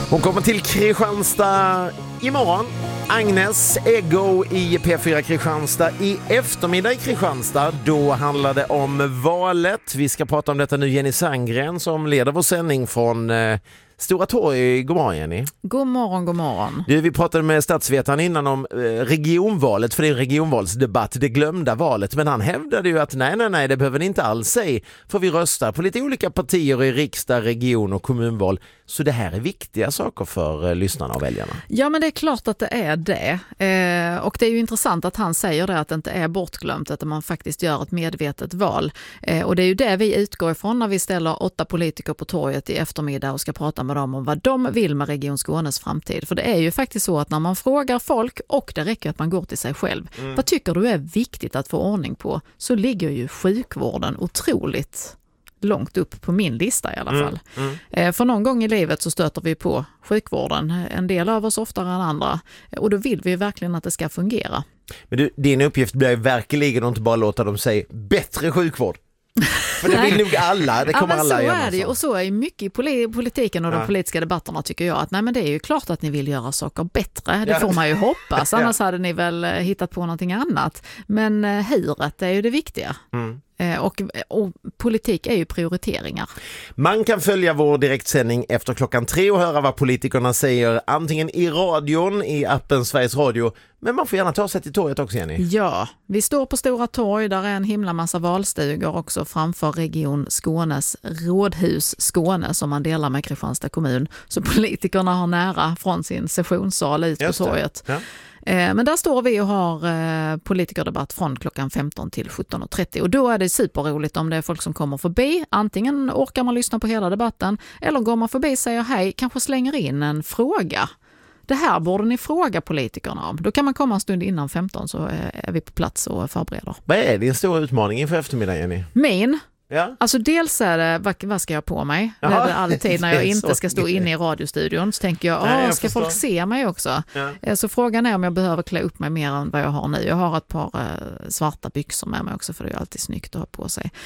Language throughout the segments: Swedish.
Hon kommer till Kristianstad imorgon. Agnes Eggo i P4 Kristianstad. I eftermiddag i Kristianstad, då handlar det om valet. Vi ska prata om detta nu. Jenny Sandgren som leder vår sändning från Stora Torg. God morgon, Jenny. God morgon, god morgon. Vi pratade med statsvetaren innan om regionvalet, för det är en regionvalsdebatt, det glömda valet. Men han hävdade ju att nej, det behöver ni inte alls säga. För vi röstar på lite olika partier i riksdag, region och kommunval. Så det här är viktiga saker för lyssnarna och väljarna. Ja, men det är klart att det är det. Och det är ju intressant att han säger det, att det inte är bortglömt, att man faktiskt gör ett medvetet val. Och det är ju det vi utgår ifrån när vi ställer 8 politiker på torget i eftermiddag och ska prata med dem om vad de vill med Region Skånes framtid. För det är ju faktiskt så att när man frågar folk, och det räcker att man går till sig själv, vad tycker du är viktigt att få ordning på, så ligger ju sjukvården otroligt långt upp på min lista i alla fall. För någon gång i livet så stöter vi på sjukvården. En del av oss oftare än andra. Och då vill vi verkligen att det ska fungera. Men du, din uppgift blir verkligen att inte bara låta dem säga bättre sjukvård. För det vill nog alla, det kommer alla igen. Så är det, och så är mycket i politiken och de politiska debatterna, tycker jag, att nej, men det är ju klart att ni vill göra saker bättre. Det får man ju hoppas, annars hade ni väl hittat på någonting annat. Men huret är ju det viktiga. Och politik är ju prioriteringar. Man kan följa vår direktsändning efter 3:00 och höra vad politikerna säger, antingen i radion, i appen Sveriges Radio, men man får gärna ta sig till torget också, Jenny. Ja, vi står på Stora Torg, där är en himla massa valstugor också framför Region Skånes rådhus Skåne som man delar med Kristianstad kommun. Så politikerna har nära från sin sessionssal ut på torget. Ja. Men där står vi och har politikerdebatt från klockan 15 till 17.30. Och då är det superroligt om det är folk som kommer förbi. Antingen orkar man lyssna på hela debatten, eller går man förbi och säger hej, kanske slänger in en fråga. Det här borde ni fråga politikerna om. Då kan man komma en stund innan 15, så är vi på plats och förbereder. Vad är din stora utmaning inför eftermiddagen, Jenny? Min? Ja. Alltså dels är det, vad ska jag på mig? Det är alltid när jag inte ska stå inne i radiostudion, så tänker jag, ska folk se mig också? Ja. Så frågan är om jag behöver klä upp mig mer än vad jag har nu. Jag har ett par svarta byxor med mig också, för det är alltid snyggt att ha på sig.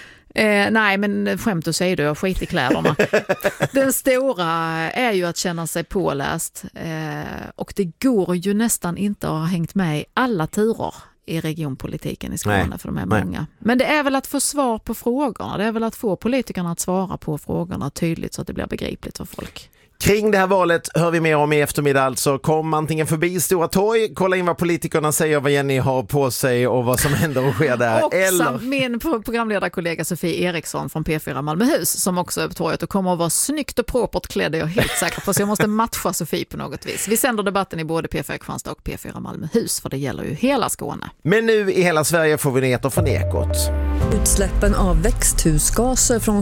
Nej, men skämt att säga, jag skit i kläderna. Den stora är ju att känna sig påläst. Och det går ju nästan inte att ha hängt med i alla turer i regionpolitiken i Skåne, för de är många. Men det är väl att få svar på frågorna. Det är väl att få politikerna att svara på frågorna tydligt så att det blir begripligt för folk. Kring det här valet hör vi mer om i eftermiddag, alltså. Kom antingen förbi Stora Torg, kolla in vad politikerna säger, vad Jenny har på sig och vad som händer och sker där. Och min programledarkollega Sofie Eriksson från P4 Malmöhus, som också är på torget och kommer att vara snyggt och propert klädd, är jag helt säker på, så jag måste matcha Sofie på något vis. Vi sänder debatten i både P4 Kristianstad och P4 Malmöhus, för det gäller ju hela Skåne. Men nu i hela Sverige får vi nyheter från Ekot. Utsläppen av växthusgaser från